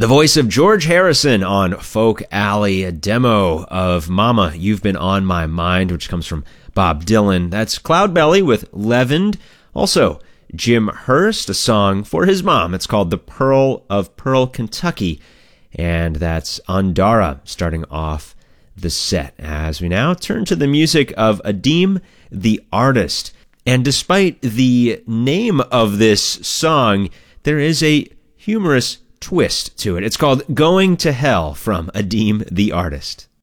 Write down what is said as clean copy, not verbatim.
The voice of George Harrison on Folk Alley, a demo of Mama, You've Been on My Mind, which comes from Bob Dylan. That's Cloudbelly with Leavened. Also, Jim Hurst, a song for his mom. It's called The Pearl of Pearl, Kentucky. And that's Andara starting off the set. As we now turn to the music of Adim the Artist. And despite the name of this song, there is a humorous twist to it. It's called Going to Hell from Adim the Artist.